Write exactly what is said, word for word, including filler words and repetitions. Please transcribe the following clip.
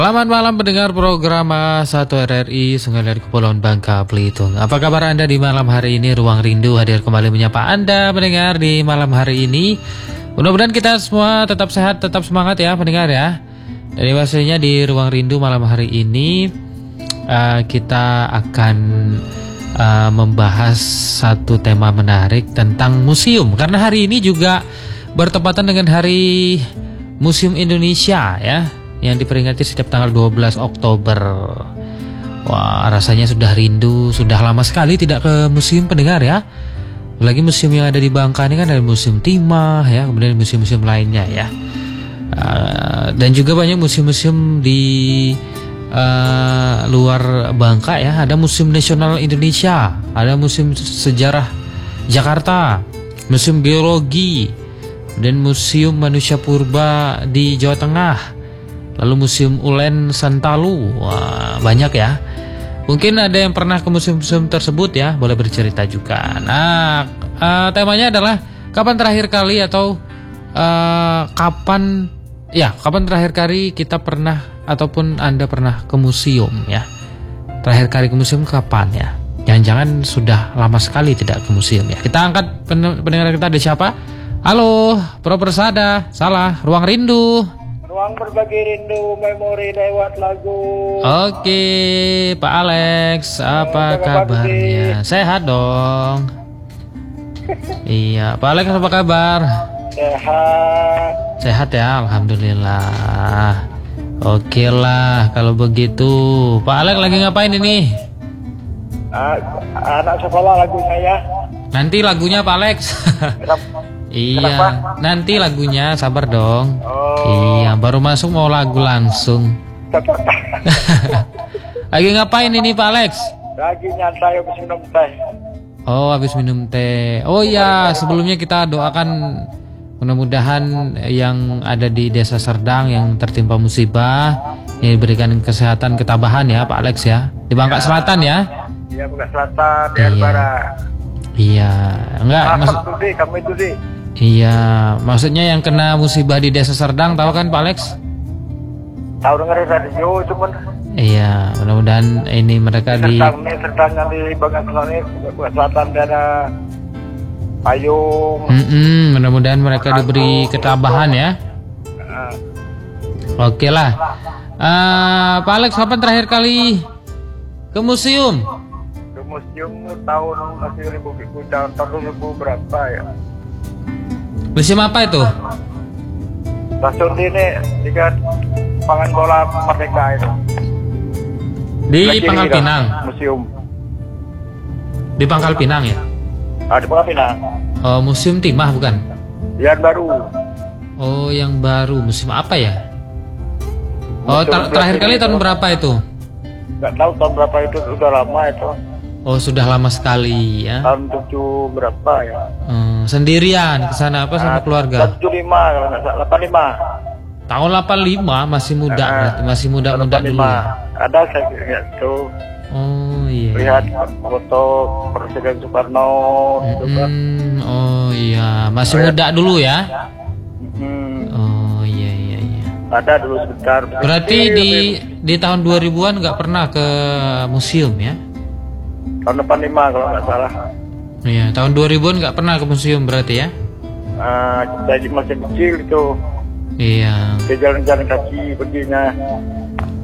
Selamat malam pendengar program A satu R R I Sungai dari Kepulauan Bangka Belitung. Apa kabar Anda di malam hari ini? Ruang Rindu hadir kembali menyapa Anda pendengar di malam hari ini. Mudah-mudahan kita semua tetap sehat, tetap semangat ya pendengar ya. Dan pastinya di Ruang Rindu malam hari ini uh, kita akan uh, membahas satu tema menarik tentang museum. Karena hari ini juga bertepatan dengan Hari Museum Indonesia ya, yang diperingati setiap tanggal dua belas Oktober. Wah, rasanya sudah rindu, sudah lama sekali tidak ke museum pendengar ya. Lagi museum yang ada di Bangka ini kan ada Museum Timah ya, kemudian museum-museum lainnya ya. Uh, dan juga banyak museum-museum di uh, luar Bangka ya. Ada Museum Nasional Indonesia, ada Museum Sejarah Jakarta, Museum Geologi, dan Museum Manusia Purba di Jawa Tengah. Lalu Museum Ulen Santalu. Wah, banyak ya. Mungkin ada yang pernah ke museum-museum tersebut ya, boleh bercerita juga. Nah, uh, temanya adalah kapan terakhir kali atau uh, kapan ya, kapan terakhir kali kita pernah ataupun Anda pernah ke museum ya. Terakhir kali ke museum kapan ya? Jangan-jangan sudah lama sekali tidak ke museum ya. Kita angkat pendengar kita, ada siapa? Halo, Pro Persada. Salah, Ruang Rindu. Ruang berbagi rindu, memori lewat lagu. Oke, Pak Alex, apa kabarnya? Sehat dong. Iya, Pak Alex apa kabar? Sehat. Sehat ya, alhamdulillah. Oke lah, kalau begitu. Pak Alex lagi ngapain ini? Ah, anak sekolah lagunya ya. Nanti lagunya Pak Alex. Iya, Kenapa? nanti lagunya, sabar dong. Oh. Iya, baru masuk mau lagu langsung. Lagi ngapain ini Pak Alex? Lagi nyantai habis minum teh. Oh, habis minum teh. Oh ya, sebelumnya kita doakan mudah-mudahan yang ada di Desa Serdang yang tertimpa musibah ini diberikan kesehatan, ketabahan ya Pak Alex ya. Di Bangka ya. Selatan ya? Iya, Bangka Selatan, di Iya. Barat. Iya, enggak Ah, maksud kamu deh, kamu itu deh. Iya, maksudnya yang kena musibah di Desa Serdang, tahu kan Pak Alex? Tahu dengerin radio cuman. Iya, mudah-mudahan ini mereka di Serdang nih, Serdang yang di Bangka Selatan nih, Bangka Selatan ada payung. Mm-mm, mudah-mudahan mereka diberi ketabahan ya. Ah, Oke lah. Uh, Pak Alex, kapan terakhir kali ke museum? ke museum tahun masih ribu tahun tahun ribu berapa ya? Museum apa itu? Stasiun ini tiga pangan bola Merdeka itu. Di Lagi Pangkal ini, Pinang. Museum. Di Pangkal Pinang ya? Ah, di Pangkal Pinang. Oh, Museum Timah bukan? Yang baru. Oh, yang baru. Museum apa ya? Oh, Museum ter- terakhir kali itu. tahun berapa itu? Nggak tahu tahun berapa itu, udah lama itu. Oh, sudah lama sekali ya. Tahun tujuh berapa ya? Hmm, sendirian ke sana apa sama Ah, keluarga? tujuh lima kalau nggak salah, delapan lima. Tahun delapan puluh lima, masih muda Ah, berarti, masih muda-muda dulu ya. Ada saya lihat tuh, Oh, iya. lihat foto Presiden Soekarno gitu kan. Hmm, oh iya, masih Oh, ya. muda dulu ya. Hmm, Oh iya iya iya. ada dulu sebentar. Berarti di di tahun dua ribuan nggak pernah ke museum ya? tahun delapan lima kalau nggak salah. Iya, tahun dua ribuan nggak pernah ke museum berarti ya? Ah, kita masih kecil itu, Iya. ke jalan-jalan kaki perginya.